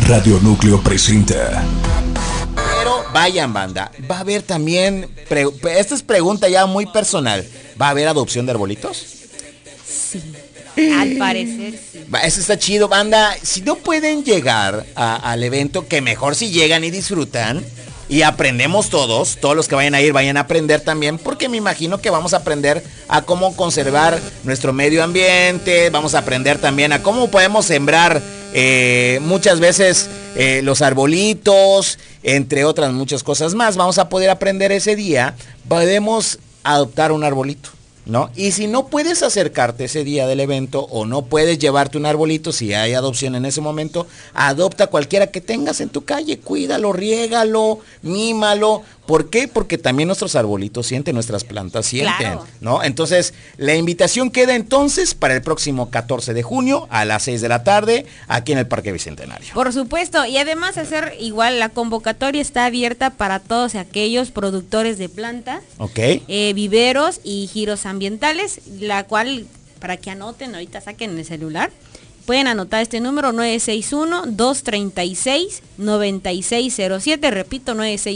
Radio Núcleo presenta. Pero vayan, banda, va a haber también, esta es pregunta ya muy personal, ¿va a haber adopción de arbolitos? Sí, al parecer sí. Eso está chido, banda. Si no pueden llegar al evento, que mejor si llegan y disfrutan. Y aprendemos todos los que vayan a ir, vayan a aprender también, porque me imagino que vamos a aprender a cómo conservar nuestro medio ambiente, vamos a aprender también a cómo podemos sembrar muchas veces los arbolitos, entre otras muchas cosas más. Vamos a poder aprender ese día, podemos adoptar un arbolito, ¿no? Y si no puedes acercarte ese día del evento o no puedes llevarte un arbolito, si hay adopción en ese momento, adopta cualquiera que tengas en tu calle, cuídalo, riégalo, mímalo. ¿Por qué? Porque también nuestros arbolitos sienten, nuestras plantas sienten, claro, ¿no? Entonces, la invitación queda entonces para el próximo 14 de junio a las 6 de la tarde, aquí en el Parque Bicentenario. Por supuesto, y además hacer igual, la convocatoria está abierta para todos aquellos productores de plantas, viveros y giros ambientales, la cual, para que anoten, ahorita saquen el celular, pueden anotar este número 961-236-9607, repito,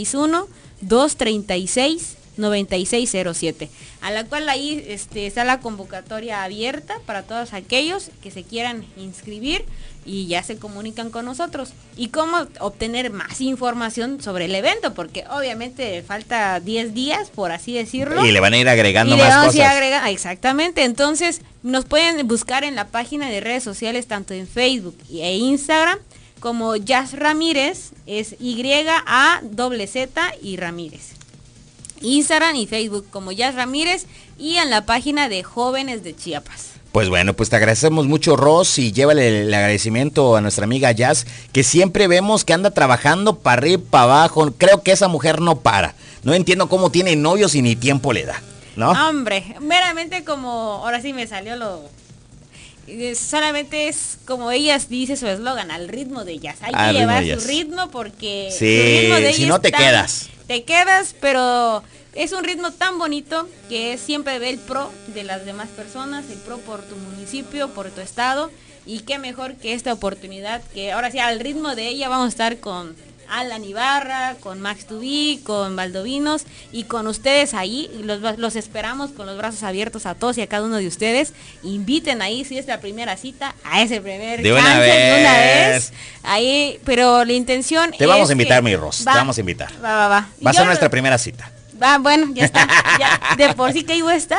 961-236-9607, a la cual ahí está la convocatoria abierta para todos aquellos que se quieran inscribir y ya se comunican con nosotros. Y cómo obtener más información sobre el evento, porque obviamente falta 10 días, por así decirlo. Y le van a ir agregando más cosas. Exactamente, entonces nos pueden buscar en la página de redes sociales, tanto en Facebook e Instagram, como Jazz Ramírez, es YAZZ y Ramírez. Instagram y Facebook como Jazz Ramírez, y en la página de Jóvenes de Chiapas. Pues bueno, pues te agradecemos mucho, Ros, y llévale el agradecimiento a nuestra amiga Jazz, que siempre vemos que anda trabajando para arriba, para abajo. Creo que esa mujer no para. No entiendo cómo tiene novios y ni tiempo le da, ¿no? Hombre, meramente como, ahora sí me salió solamente es como ella dice su eslogan, al ritmo de Jazz. Hay que llevar su ritmo, porque sí, su ritmo de ella, si no te quedas. Te quedas, pero es un ritmo tan bonito que siempre ve el pro de las demás personas, el pro por tu municipio, por tu estado, y qué mejor que esta oportunidad, que ahora sí al ritmo de ella vamos a estar con Alan Ibarra, con Max Tubí, con Valdovinos y con ustedes ahí. Los esperamos con los brazos abiertos a todos y a cada uno de ustedes. Inviten ahí, si es la primera cita, a ese primer de una vez. Ahí, pero la intención te vamos a invitar, mi Ros, te vamos a invitar. Va. Va a ser nuestra primera cita. Va, bueno, ya está. Ya, de por sí que iba a estar.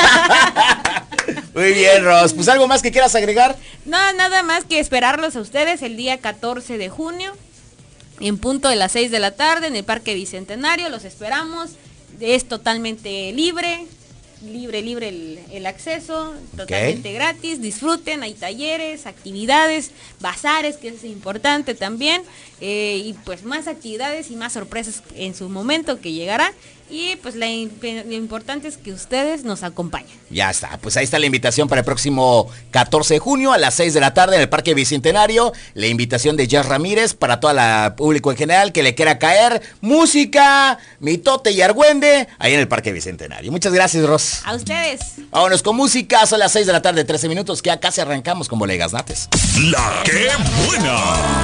Muy bien, Ros. Pues algo más que quieras agregar. No, nada más que esperarlos a ustedes el día 14 de junio. En punto de las 6 de la tarde en el Parque Bicentenario, los esperamos. Es totalmente libre el acceso, totalmente gratis. Disfruten, hay talleres, actividades, bazares, que es importante también, y pues más actividades y más sorpresas en su momento que llegará. Y pues lo importante es que ustedes nos acompañen. Ya está, pues ahí está la invitación para el próximo 14 de junio a las 6 de la tarde en el Parque Bicentenario. La invitación de Jazz Ramírez para todo el público en general que le quiera caer. Música, mitote y argüende ahí en el Parque Bicentenario. Muchas gracias, Ros. A ustedes. Vámonos con música, son las 6 de la tarde, 13 minutos, que acá se arrancamos con Bolegas Nates. La que buena.